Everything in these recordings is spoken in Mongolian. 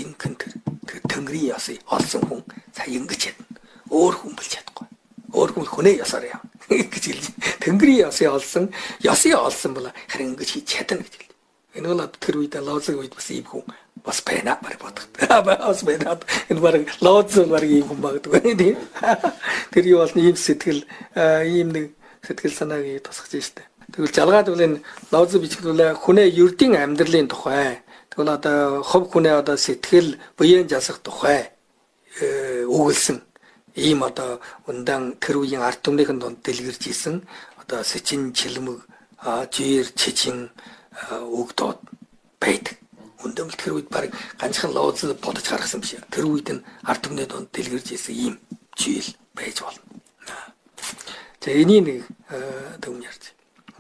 жинхэнэ тэр Тэнгэрийн ёсыг олсон хүн сая ингэж ядна. Өөр хүн болж чадахгүй. Өөр хүн хүнээ ёсоор яв. гэж хэлж. Тэнгэрийн ёсыг олсон бол харин ингэж хийж чадна гэж хэлж. Энэ бол тэр үед Лаозын үед бас ийм хүн бас байна баг бодох. Бас байна. Энэ баг Лаоз баг ийм хүн багдаг тийм. Тэр юу бол ийм сэтгэл ийм нэг сэтгэл санааг тусгаж штэ. Тэгвэл жалгаад бол энэ Лаоз бичгдүүлээ хүнээ ердийн амьдралын тухай. Тэгвэл одоо хов хүнээ одоо сэтгэл буян жасах тухай өгүүлсэн ийм одоо ундан тэр үеийн ард түмнийхэн донд дэлгэрж исэн одоо сэчин чилмэг жир чичин өгдод байдаг. Үндэм тэр үед баг ганцхан Лаоз бодож гаргасан биш. Тэр үед нь ард түмний донд дэлгэрж исэн ийм жийл байж болно. За энийг нэг төв ярьж.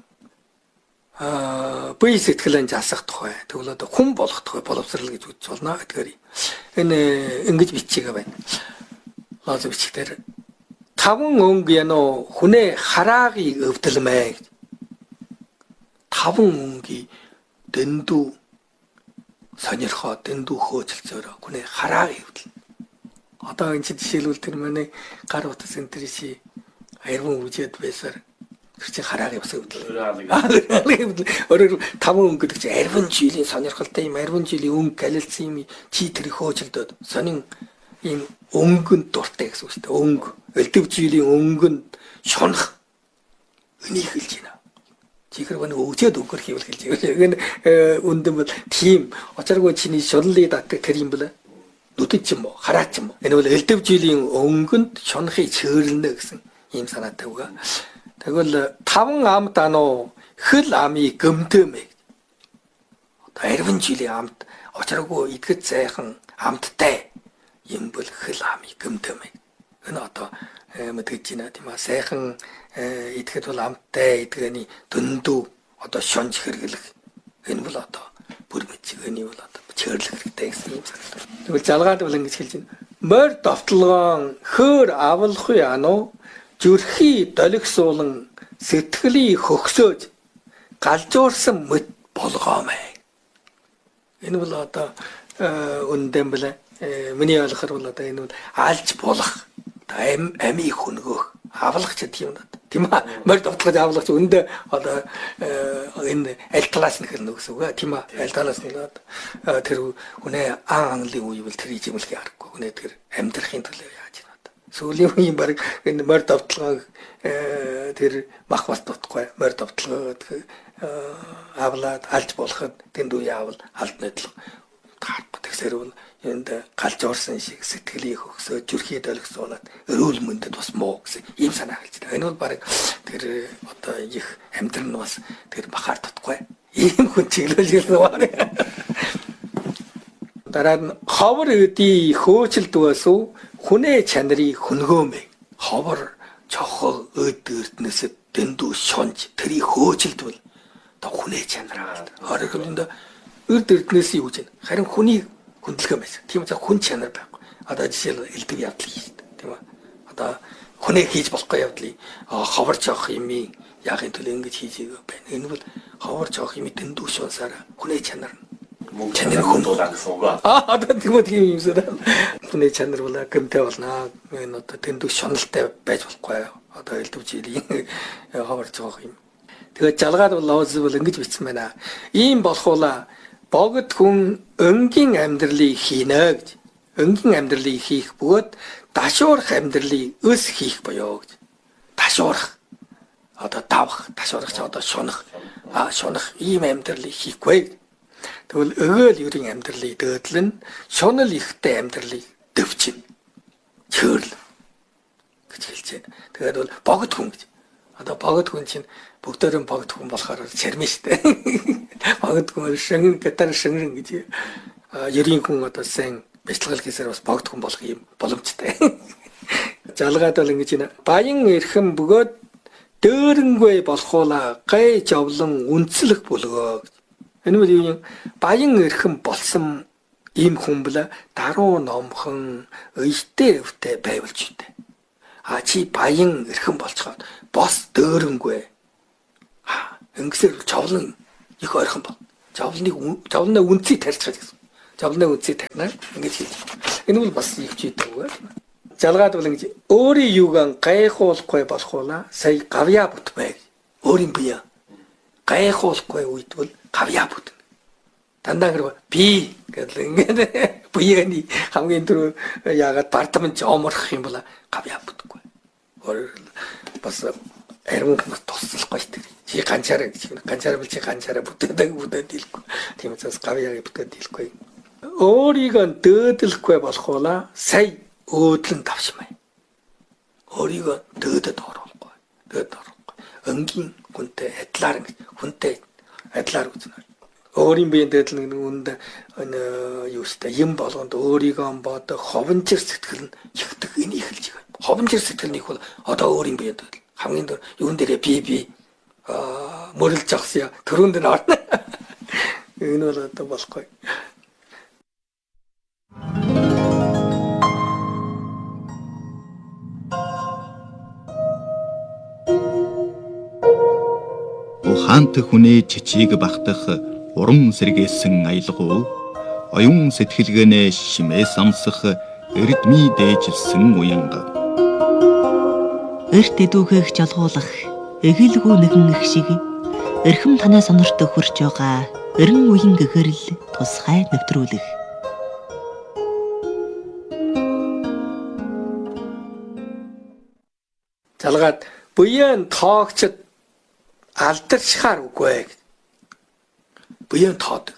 Бие сэтгэлэн жасах тухай. Тэгвэл одоо хүн болох тухай боловсрал гэж үзэж болно гэдгээр энэ ингэж бичээгээ байна. Лаоз бичгээр 5 өнгө яно хүнээ хараагийг өвдөлмэй. 5 өнгийн дэндүү сонирхоо дэндүү хөөцөлцөөрөө хүнээ хараагийг өвдөл. Одоо энэ жишээлбэл тэр манай гар утас энэ тэр чи аярван үжээд байсаар тэр чи хараагийн бас өвдөл. Өөрөөр 5 өнгө гэдэг чи аярван жилийн сонирхолтой юм аярван жилийн өнгө галилцсан юм чи тэр хөөцөлдөөд сонин ийм өнгөнд дуртай гэсэн үг шүү дээ. Өнгө элдв жилийн өнгөнд шунах энийг хэлж байна. Чихэр гоо өчөөд өгөх хийвэл хэлж байгаа. Үндэм бол тийм очиргүй чиний шунлыг татдаг тэр юм бэлээ. Нүдэж юм уу, хараач юм уу. Энэ бол элдв жилийн өнгөнд шунахыг чөөрөлнө гэсэн ийм санаатай үг. Тэгвэл 5 амт ануу хэл амыг гөмтөөмэй. Одоо 20 жилийн амт очиргүй итгэж зайхан амттай юм бол хэл амыг гөмтөөмэй. Энэ одоо мэдгэж байна тийм аа сайхан идэхэд бол амттай идэгэний дөндөө одоо шонж хэрэглэх энэ бол одоо бүр мэдчигэний бол одоо чөрлөх хэрэгтэй гэсэн юм санагдав. Тэгвэл жалгаад бол ингэж хэлж байна. Морь довтлогоон хөөр авлахгүй ануу зүрхий долгисуулан сэтгэлийг хөгсөөж галжуурсан мэт болгоомэй. Энэ бол одоо үндэм бэлээ. Миний ойлгохоор бол одоо энэ бол алж болох амийг хөнгөх авлах гэдэг юм даа. Тийм аа. Морь довтлогож авлах ч өндөө одоо энэ аль талаас нь хэлнэ гэсэн үг аа. Тийм аа. Аль талаас нь тэр хүнээ английн үе бол тэр ижимлэх ярахгүй. Хүнээ тэр амьдрахын төлөө яаж байна. Сүүлийн үеийн баг энэ морь довтлогоо тэр мах бас дутхгүй. Морь довтлогоо авлаад алж болоход тэнд үе авал алд найдлага тэгсээр бол энд галж орсон шиг сэтгэлийг хөгсөө зүрхий долгисуулаад өрөөл мөндөд бас муу гэсэн ийм санаа хэлж байна. Энэ бол баг тэр одоо их амьдрал нь бас тэр бахаар татахгүй. Ийм хүн чиглүүлж байна. Дараа нь ховор өдий хөөцөлд басуу хүнээ чанарыг хөнгөөмэй. Ховор чохол өд эрднэс дэндүү шонж тэрийг хөөцөлд бол одоо хүнээ чанараа. Оройгонд өд эрднэс юу гэж байна. Харин хүний хүндлэгээ байсан. Тийм учраас хүн чанар байхгүй. Одоо жишээл элдв явдал хийж байна. Тийм үү? Одоо хүнээ хийж болохгүй явдлыг ховорч авах юм яахын төлөө ингэж хийж байгаа байна. Энэ бол ховорч авах юм дэндүү шуусаар хүнээ чанар чанар хүндүүлээ гэсэн үг аа. Одоо тийм юм шиг. Хүнээ чанар бол гэмтэй болно. Энэ одоо дэндүү шуналтай байж болохгүй. Одоо элдв жилийн ховорч авах юм. Тэгээд жалгаад бол Лаоз бол ингэж бичсэн байна. Ийм болохула богд хүн өнгийн амьдралыг хийнэ гэж. Өнгийн амьдралыг хийх бөгөөд дашуурах амьдралыг өс хийх боёо гэж. Дашуурах. Одоо давах, дашуурах ч одоо шунах. Шунах ийм амьдралыг хийхгүй. Тэгвэл өгөөл ерийн амьдралыг дөөдлөн, шунал ихтэй амьдралыг дөвчин. Чөөрл гэж хэлж байна. Тэгээд бол богд хүн гэж. Одоо богд хүн чинь бүгдээрээ богд хүн болохоор чармин штэ. Богд хүн шингэн гитар шингэн гэж ерийн хүн одоо сайн бяцлал хийсээр бас богд хүн болох юм боломжтой. Жалгаад бол ингэж байна. Баян эрхэм бөгөөд дөөрөнгөө болохуула гай жовлон үнцлэх бөлгөө. Энэ бол юу юм? Баян эрхэм болсон ийм хүн бэлэ даруу номхон өвтэй өвтэй байвалж үтэй. Чи баян эрхэм болцоход бос дөөрөнгөө. Ингэсээр жовлон их ойрхон бол. Жовлнаа үнцийг тарьчихад гэсэн. Жавлны үнцээ тавина. Ингэж хийж. Энэ бол бас их чийдэг үү? Жалгаад бол ингэж өөрийн юугаан гайхуулахгүй болохула сая гавья бүтмээ. Өөрийн бие гайхуулахгүй үед бол гавья бүтнэ. Дандаа гэр би гэдэг ингээд биений хамгийн түрүү яагаад бардамж оморох юм бол гавья бүтгэхгүй. Бас арим хүмүүс туслахгүй шүү дээ. Чи ганцаараа гэж ганцаараа бол чи ганцаараа бүтээд дийлэхгүй. Тийм учраас гавьяаг бүтээд дийлэхгүй. Өөрийгөө дөөдлөхгүй болохула сая өөдлөн давшмаа. Өөрийгөө дөөдөд оруулахгүй. Өнгийн хүнтэй адилаар үзнэ. Өөрийн биеийн дөөдөл нэг үнд юу штэ юм болгонд өөрийгөө бод ховнжир сэтгэл нь ихдэг энэ ихэлж байгаа. Ховнжир сэтгэлнийг бол одоо өөрийн биеийн дөөдөл хамгийн дөр юун дээрээ би мөрөлж авсан төрөнд нь орно. Энэ бол одоо болохгүй. Ухаантай хүний чичийг багтах уран сэргээсэн аялгау оюун сэтгэлгээнээ шимээ самсах эрдмий дээжилсэн уянга эрт эдүүхийг жалгуулах эгэлгүй нэгэн их шиг эрхэм танай сонорт хурж байгаа эрен үеийн гэгэрэл тусгай нэвтрүүлэх. Жалгаад буян тоогчд алдаршихаар үгүй. Буян тоодог.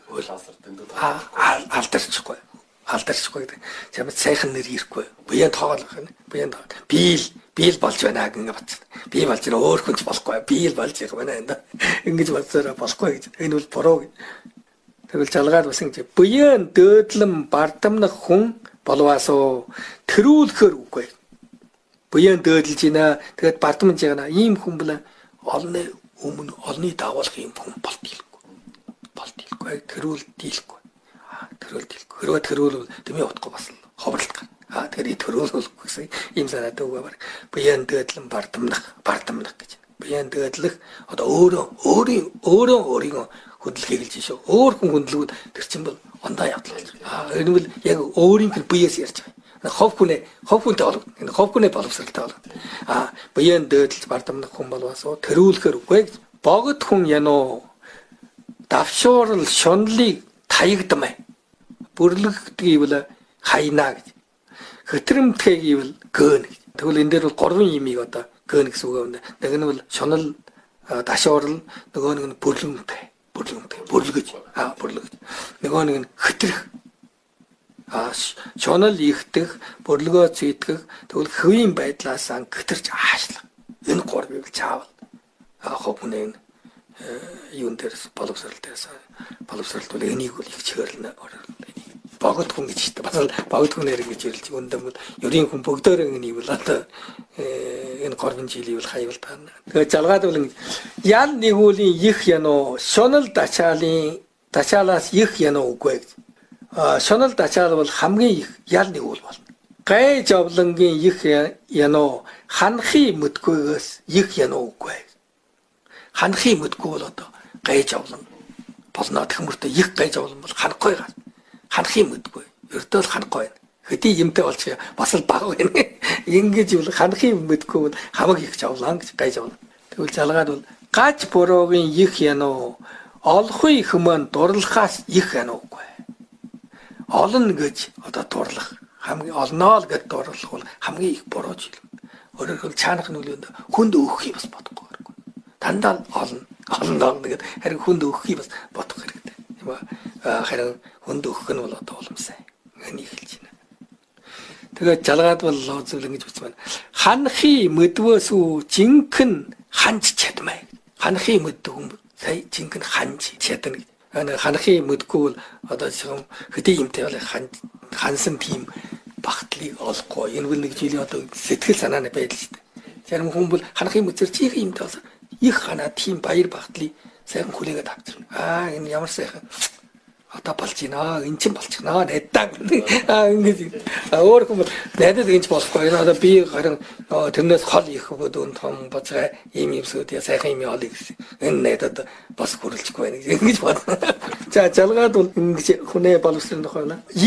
Алдарчихгүй. Гэдэг. Чамд сайхан нэр ирэхгүй. Буян тоолох нь. Бийл болж байна гэнгээ бат. Би болж байна өөр хүнч болохгүй. Бийл болж байгаа байна. Ингэж бодсороо болохгүй гэж. Энэ бол буруу гэж. Тэгвэл жалгаад бас ингэ буян дөөдлөн бардамнах хүн болваасоо тэрүүлэхэр үгүй. Буян дөөдлж байна. Тэгээд бардамж яана. Ийм хүн бол олны өмнө олны дагуулах юм хүн болтийлгүй. Тэрүүл дийлэхгүй. Хэрвээ тэрүүл дэмий утгагүй бас ховрлт гар. Тэгэхээр тэрүүлэхгүй гэсэн ийм санаад өгөө баг. Буян дөөдлөн бардамнах гэж. Буян дөөдлөх одоо өөрийнхөө хөдөлгөөг хэлж шүү. Өөр хүн хөдөлгөөд тэр чинь бол ондоо явдлаа. Энэ бол яг өөрийнх нь биеэс ярьж байгаа. Хов хүнтэй боловсралтай болгоно. Буян дөөдлж бардамнах хүн болвасоо тэрүүлэхэр үгүй. Богд хүн януу давшуурал шунлыг таягдмай. Бүрлэгдгийг бол хайнаа гэж. Хөтрөмтгийг ивэл гөөн гэж. Тэгвэл энэ дээр бол гурван имийг одоо гөөн гэсэн үг байна. Нэг нь бол шунал дашуурал, нөгөө нэг нь бүрлэгж. Нөгөө нэг нь хөтрөх. Шунал ихтэх, бүрлгөө зүйтгэх, тэгвэл хөвийн байдлаас гэтэрч аашлах. Энэ гурвыг чаавал. Хөвгүнэн юун дээрс боловсрал бол энийг бол их чиглэлнэ. Богд хүн гэж чинь бас богд хүнээр гэж хэлж өндөм бол ерийн хүн бүгдөө энийг бол одоо энэ 3 жилийн бол хайвал таана. Тэгээд жалгаад бол ял нэгүүлийн их януу шунал дачаалаас их януу үгүй. Шунал дачаал бол хамгийн их ял нэгүүл болно. Гай жавлангийн их януу ханхи мэдгүйгээс их януу үгүй. Ханхи мэдгүй бол одоо гай жавлан болно. Тэгмэртээ их гай жавлан бол ханахгүй гал. Ханхи мэдгүй. Өртөөл ханахгүй байна. Хэдий юмтай болж бас л баг байна. Ингэж бол ханхи мэдгүй бол хамаг их жавлан гэж гай жавлан. Тэгвэл жалгаад бол гаж бороогийн их януу олохын хүмүүн дурлахаас их януу үгүй. Олон гэж одоо дурлах хамгийн олноо л гэж дурлах бол хамгийн их борооч юм. Өөрөөр хэлбэл чаанах нөлөөнд хүнд өгөхийг бас бодохгүй. Дандаа олон гэдэг харин хүнд өгөхийг бас бодох хэрэгтэй. Тийм ба? Харин хүнд өгөх нь бол одоо уламжлал. Энийг хэлж байна. Тэгээд жалгаад бол лозол ингэж бичсэн байна. Ханхи мэдвөөс үү жинхэнэ ханж чадмай. Ханхи мэддэг юм сая жинхэнэ ханж чадна. Ханхи мэдгүй бол одоо хэдий юмтай бол хансан тийм багтлыг олохгүй. Энэ бол нэг жилийн одоо сэтгэл санааны байдал шүү дээ. Зарим хүн бол ханхи мэдэр чих юмтай бол их ханаа тийм баяр багтлыг сайхан хүлээгээд авчирна. Энэ ямар сайхан одоо болж байна. Эн чинь болж байна. Найдаа. Ингэж өөр хүмүүс найдад ингэж болохгүй. Одоо би харин тэрнээс хол их өгөөд том бацаа ийм юмсууд я сайхан юм олё гэсэн. Энэ найдад бас хүрэлцэхгүй байна гэж ингэж бодно. За жалгаад бол ингэж хүнээ боловсрох байна.